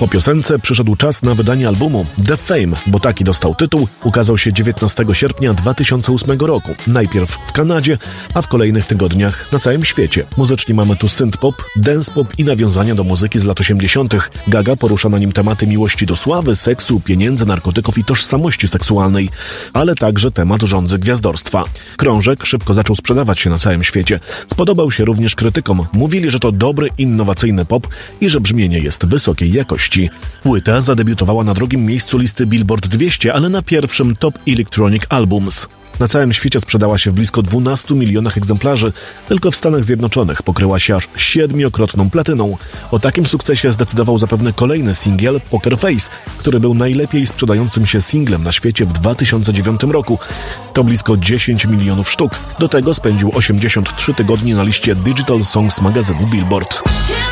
Po piosence przyszedł czas na wydanie albumu. The Fame, bo taki dostał tytuł, ukazał się 19 sierpnia 2008 roku. Najpierw w Kanadzie, a w kolejnych tygodniach na całym świecie. Muzycznie mamy tu synth-pop, dance-pop i nawiązania do muzyki z lat 80. Gaga porusza na nim tematy miłości do sławy, seksu, pieniędzy, narkotyków i tożsamości seksualnej, ale także temat żądzy gwiazdorstwa. Krążek szybko zaczął sprzedawać się na całym świecie. Spodobał się również krytykom. Mówili, że to dobry, innowacyjny pop i że brzmienie jest wysokiej jakości. Płyta zadebiutowała na drugim miejscu listy Billboard 200, ale na pierwszym Top Electronic Albums. Na całym świecie sprzedała się w blisko 12 milionach egzemplarzy, tylko w Stanach Zjednoczonych pokryła się aż 7-krotną platyną. O takim sukcesie zdecydował zapewne kolejny singiel Poker Face, który był najlepiej sprzedającym się singlem na świecie w 2009 roku. To blisko 10 milionów sztuk. Do tego spędził 83 tygodnie na liście Digital Songs magazynu Billboard.